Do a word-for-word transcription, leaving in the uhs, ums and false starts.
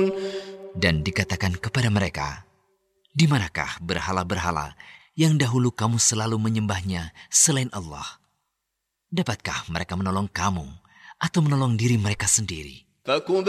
Dan dikatakan kepada mereka, di manakah berhala-berhala yang dahulu kamu selalu menyembahnya selain Allah? Dapatkah mereka menolong kamu atau menolong diri mereka sendiri?